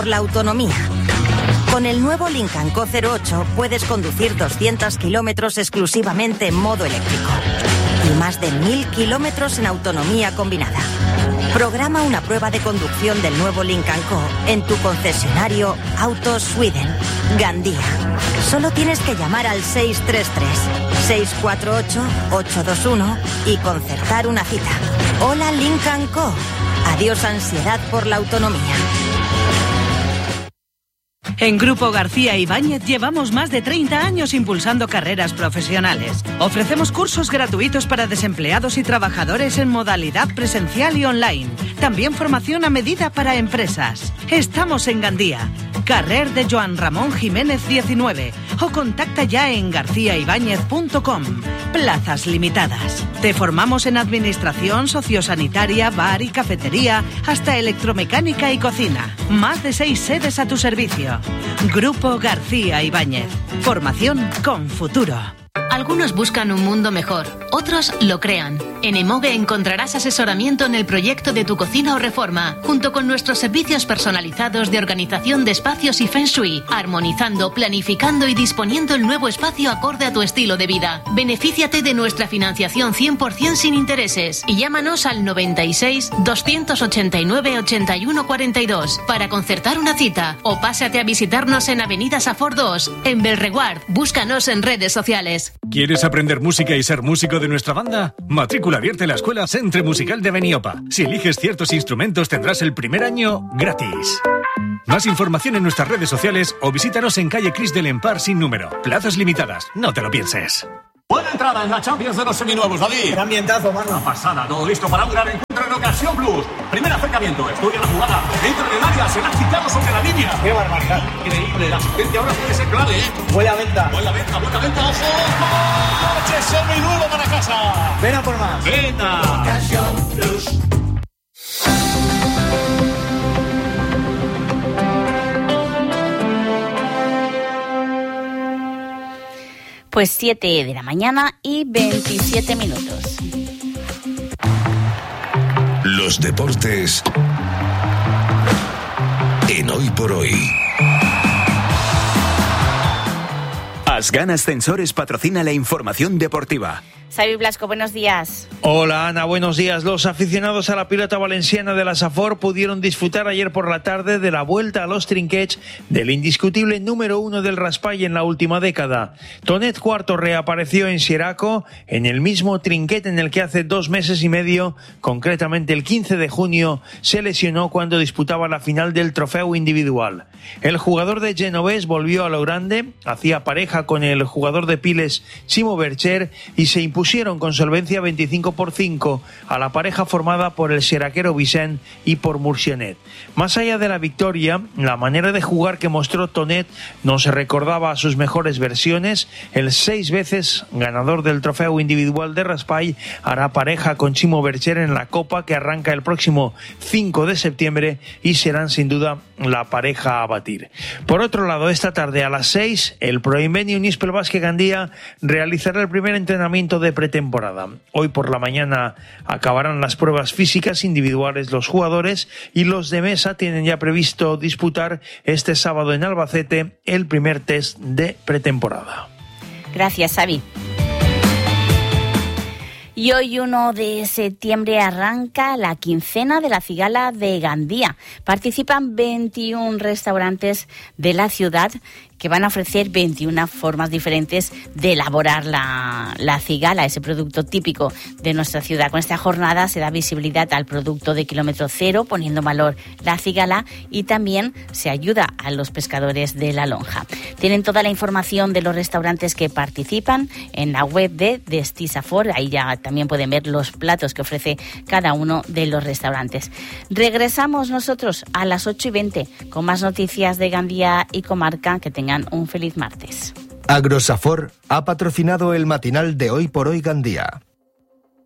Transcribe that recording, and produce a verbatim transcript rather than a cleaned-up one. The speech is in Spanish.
por la autonomía. Con el nuevo Lincoln Co cero ocho puedes conducir doscientos kilómetros exclusivamente en modo eléctrico y más de mil kilómetros en autonomía combinada. Programa una prueba de conducción del nuevo Lincoln Co en tu concesionario Autos Sweden, Gandía. Solo tienes que llamar al seis tres tres, seis cuatro ocho, ocho dos uno y concertar una cita. Hola Lincoln Co. Adiós ansiedad por la autonomía. En Grupo García Ibáñez llevamos más de treinta años impulsando carreras profesionales. Ofrecemos cursos gratuitos para desempleados y trabajadores en modalidad presencial y online. También formación a medida para empresas. Estamos en Gandía, carrer de Joan Ramón Jiménez diecinueve, o contacta ya en garcía ibáñez punto com. Plazas limitadas. Te formamos en administración, sociosanitaria, bar y cafetería, hasta electromecánica y cocina. Más de seis sedes a tu servicio. Grupo García Ibáñez. Formación con futuro. Algunos buscan un mundo mejor, otros lo crean. En Emoge encontrarás asesoramiento en el proyecto de tu cocina o reforma, junto con nuestros servicios personalizados de organización de espacios y Feng Shui, armonizando, planificando y disponiendo el nuevo espacio acorde a tu estilo de vida. Benefíciate de nuestra financiación cien por ciento sin intereses y llámanos al noventa y seis, doscientos ochenta y nueve, ochenta y uno cuarenta y dos para concertar una cita, o pásate a visitarnos en Avenida Safor dos, en Belreguard. Búscanos en redes sociales. ¿Quieres aprender música y ser músico de nuestra banda? Matrícula abierta en la Escuela Centre Musical de Beniopa. Si eliges ciertos instrumentos tendrás el primer año gratis. Más información en nuestras redes sociales o visítanos en calle Cris del Empar sin número. Plazas limitadas, no te lo pienses. Buena entrada en la Champions de los seminuevos, David. Qué ambientazo, mano. Una pasada, todo listo para un gran encuentro en Ocasión Plus. Primer acercamiento, estudia la jugada, entra en el área, se la ha quitado sobre la línea. Qué barbaridad. Increíble, la asistencia ahora puede ser clave, ¿eh? Buena venta. Buena venta, buena venta, ojo. ¡Coche seminuevo para casa! Ven a por más. Venga. Ocasión Plus. Pues siete de la mañana y veintisiete minutos. Los deportes en Hoy por Hoy. Asgan Ascensores patrocina la información deportiva. Xavi Blasco, buenos días. Hola Ana, buenos días. Los aficionados a la pilota valenciana de la Safor pudieron disfrutar ayer por la tarde de la vuelta a los trinquets del indiscutible número uno del Raspall en la última década. Tonet Cuarto reapareció en Xeraco, en el mismo trinquet en el que hace dos meses y medio, concretamente el quince de junio, se lesionó cuando disputaba la final del trofeo individual. El jugador de Genovés volvió a lo grande, hacía pareja con el jugador de Piles Chimo Bercher y se impuso Pusieron con solvencia veinticinco por cinco a la pareja formada por el xeraquero Vicent y por Murcianet. Más allá de la victoria, la manera de jugar que mostró Tonet no se recordaba a sus mejores versiones. El seis veces ganador del trofeo individual de Raspall hará pareja con Chimo Bercher en la Copa que arranca el próximo cinco de septiembre y serán sin duda la pareja a batir. Por otro lado, esta tarde a las seis, el Proinveni Unispel Basque Gandía realizará el primer entrenamiento de pretemporada. Hoy por la mañana acabarán las pruebas físicas individuales los jugadores y los de mesa tienen ya previsto disputar este sábado en Albacete el primer test de pretemporada. Gracias, Xavi. Y hoy, uno de septiembre, arranca la quincena de la cigala de Gandía. Participan veintiún restaurantes de la ciudad que van a ofrecer veintiuna formas diferentes de elaborar la, la cigala, ese producto típico de nuestra ciudad. Con esta jornada se da visibilidad al producto de kilómetro cero, poniendo en valor la cigala, y también se ayuda a los pescadores de la lonja. Tienen toda la información de los restaurantes que participan en la web de Destí Safor. Ahí ya también pueden ver los platos que ofrece cada uno de los restaurantes. Regresamos nosotros a las ocho y veinte con más noticias de Gandía y comarca. Que tengan un feliz martes. Agrosafor ha patrocinado el matinal de Hoy por Hoy Gandía.